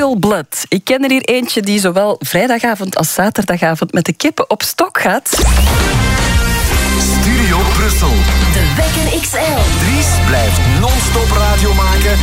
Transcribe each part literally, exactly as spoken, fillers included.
Royal Blood. Ik ken er hier eentje die zowel vrijdagavond als zaterdagavond met de kippen op stok gaat. Studio Brussel. De Wekker X L. Dries blijft non-stop radio maken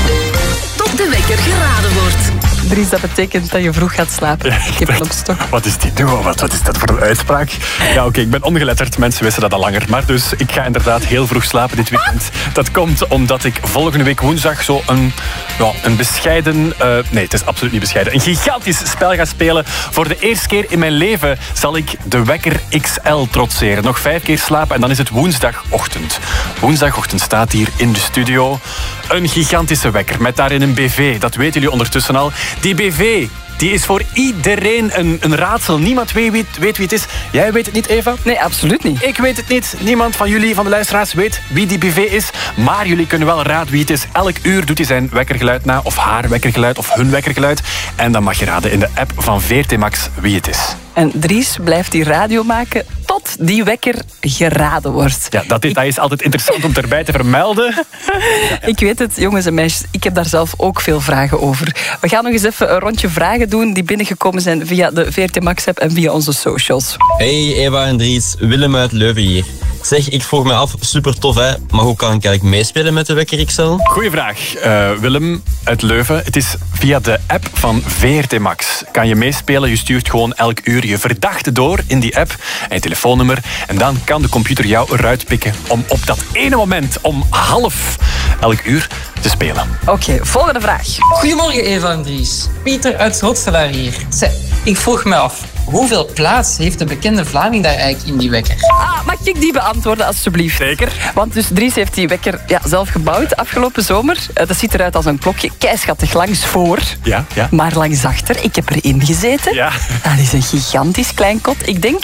tot de wekker geraden wordt. Dries, dat betekent dat je vroeg gaat slapen. Kippen op stok. Wat is dit nu? Wat, wat is dat voor een uitspraak? Ja, oké, okay, ik ben ongeletterd. Mensen wisten dat al langer. Maar dus, ik ga inderdaad heel vroeg slapen dit weekend. Dat komt omdat ik volgende week woensdag zo een, ja, een bescheiden... Uh, nee, het is absoluut niet bescheiden. Een gigantisch spel ga spelen. Voor de eerste keer in mijn leven zal ik de Wekker X L trotseren. Nog vijf keer slapen en dan is het woensdagochtend. Woensdagochtend staat hier in de studio een gigantische wekker met daarin een B V. Dat weten jullie ondertussen al. Die B V, die is voor iedereen een, een raadsel. Niemand weet wie, weet wie het is. Jij weet het niet, Eva? Nee, absoluut niet. Ik weet het niet. Niemand van jullie, van de luisteraars, weet wie die B V is. Maar jullie kunnen wel raden wie het is. Elk uur doet hij zijn wekkergeluid na. Of haar wekkergeluid, of hun wekkergeluid. En dan mag je raden in de app van V R T Max wie het is. En Dries blijft die radio maken tot die wekker geraden wordt. Ja, dat detail is altijd interessant om erbij te vermelden. Ik weet het, jongens en meisjes. Ik heb daar zelf ook veel vragen over. We gaan nog eens even een rondje vragen doen die binnengekomen zijn via de V R T Max app en via onze socials. Hey Eva en Dries, Willem uit Leuven hier. Zeg, ik vroeg me af, super tof hè, maar hoe kan ik eigenlijk meespelen met de Wekker X L? Goeie vraag, uh, Willem uit Leuven. Het is via de app van V R T Max. Kan je meespelen, je stuurt gewoon elk uur je verdachte door in die app en je telefoonnummer. En dan kan de computer jou eruit pikken om op dat ene moment om half elk uur te spelen. Oké, okay, volgende vraag. Goedemorgen Eva en Dries. Pieter uit Rotselaar hier. Zeg, ik vroeg me af, hoeveel plaats heeft de bekende Vlaming daar eigenlijk in die wekker? Ah, mag ik die beantwoorden, alstublieft? Zeker. Want dus Dries heeft die wekker ja, zelf gebouwd afgelopen zomer. Uh, dat ziet eruit als een klokje, keischattig langs voor, ja, ja. maar langs achter. Ik heb erin gezeten. Ja. Dat is een gigantisch klein kot. Ik denk...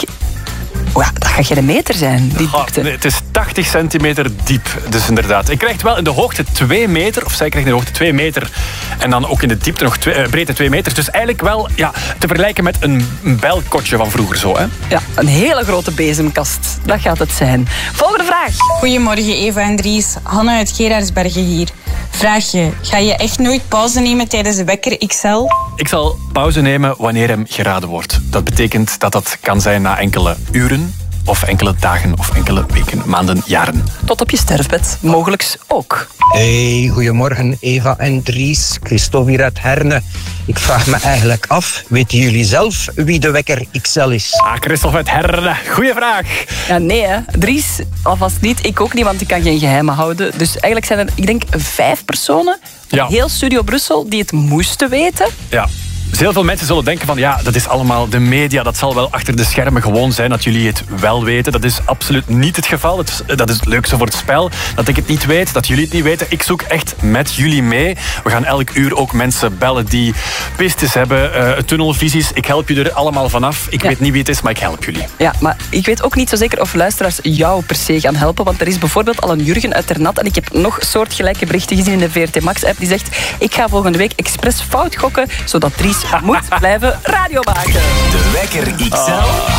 Oh ja, dat gaat geen meter zijn, die diepte. Oh, nee, het is tachtig centimeter diep, dus inderdaad. Je krijgt wel in de hoogte twee meter, of zij krijgt in de hoogte twee meter. En dan ook in de diepte nog twee, uh, breedte twee meter. Dus eigenlijk wel ja, te vergelijken met een, een belkotje van vroeger zo. Hè? Ja, een hele grote bezemkast. Dat gaat het zijn. Volgende vraag. Goedemorgen Eva en Dries. Hanna uit Gerardsbergen hier. Vraag je, ga je echt nooit pauze nemen tijdens de Wekker X L? Ik zal pauze nemen wanneer hem geraden wordt. Dat betekent dat dat kan zijn na enkele uren, of enkele dagen, of enkele weken, maanden, jaren. Tot op je sterfbed, mogelijks ook. Hey, goedemorgen Eva en Dries. Christophe hier uit Herne. Ik vraag me eigenlijk af, weten jullie zelf wie de Wekker X L is? Ah, Christophe uit Herne. Goeie vraag. Ja, nee hè. Dries, alvast niet. Ik ook niet, want ik kan geen geheimen houden. Dus eigenlijk zijn er, ik denk, vijf personen van ja. heel Studio Brussel die het moesten weten. Ja. Dus heel veel mensen zullen denken van ja, dat is allemaal de media. Dat zal wel achter de schermen gewoon zijn dat jullie het wel weten. Dat is absoluut niet het geval. Het is, dat is het leukste voor het spel. Dat ik het niet weet, dat jullie het niet weten. Ik zoek echt met jullie mee. We gaan elk uur ook mensen bellen die pistes hebben, uh, tunnelvisies. Ik help je er allemaal vanaf. Ik ja. weet niet wie het is, maar ik help jullie. Ja, maar ik weet ook niet zo zeker of luisteraars jou per se gaan helpen. Want er is bijvoorbeeld al een Jurgen uit Ternat. En ik heb nog soortgelijke berichten gezien in de V R T Max app. Die zegt, ik ga volgende week expres fout gokken, zodat Dries moet blijven radio maken. De Wekker X L.